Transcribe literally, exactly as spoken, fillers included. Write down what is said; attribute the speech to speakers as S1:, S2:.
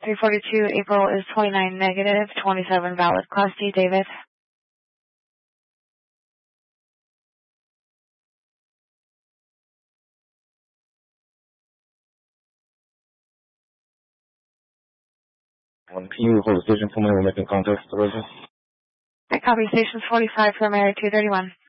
S1: three forty-two, April is twenty-nine negative, twenty-seven valid. Class D, David.
S2: one P U, hold the station for me, we're making contact with the resident.
S1: Okay, copy, stations forty-five, primary two thirty-one.